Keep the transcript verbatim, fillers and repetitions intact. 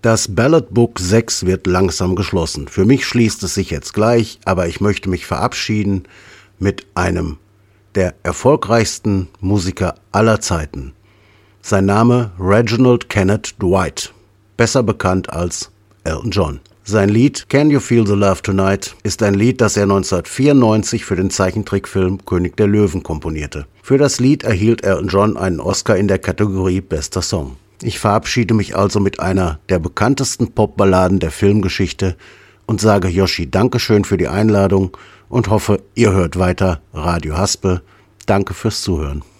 Das Ballad Book sechs wird langsam geschlossen. Für mich schließt es sich jetzt gleich, aber ich möchte mich verabschieden mit einem der erfolgreichsten Musiker aller Zeiten. Sein Name Reginald Kenneth Dwight, besser bekannt als Elton John. Sein Lied Can You Feel the Love Tonight ist ein Lied, das er neunzehnhundertvierundneunzig für den Zeichentrickfilm König der Löwen komponierte. Für das Lied erhielt Elton John einen Oscar in der Kategorie Bester Song. Ich verabschiede mich also mit einer der bekanntesten Popballaden der Filmgeschichte und sage Yoshi Dankeschön für die Einladung und hoffe, ihr hört weiter Radio Haspel. Danke fürs Zuhören.